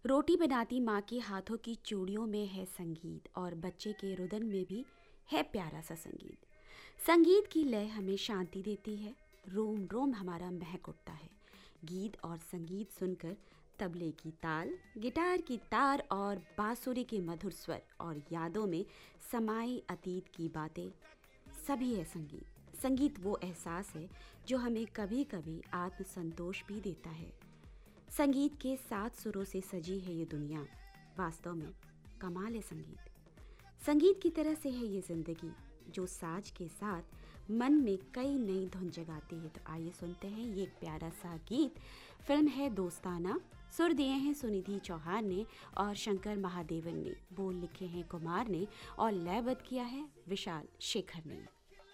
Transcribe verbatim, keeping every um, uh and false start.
रोटी बनाती माँ के हाथों की चूड़ियों में है संगीत और बच्चे के रुदन में भी है प्यारा सा संगीत। संगीत की लय हमें शांति देती है, रोम रोम हमारा महक उठता है। गीत और संगीत सुनकर तबले की ताल, गिटार की तार और बांसुरी के मधुर स्वर और यादों में समाई अतीत की बातें, सभी है संगीत। संगीत वो एहसास है जो हमें कभी कभी आत्मसंतोष भी देता है। संगीत के सात सुरों से सजी है ये दुनिया, वास्तव में कमाल है संगीत। संगीत की तरह से है ये जिंदगी जो साज के साथ मन में कई नई धुन जगाती है। तो आइए सुनते हैं ये एक प्यारा सा गीत। फिल्म है दोस्ताना, सुर दिए हैं सुनिधि चौहान ने और शंकर महादेवन ने, बोल लिखे हैं कुमार ने और लयबद्ध किया है विशाल शेखर ने।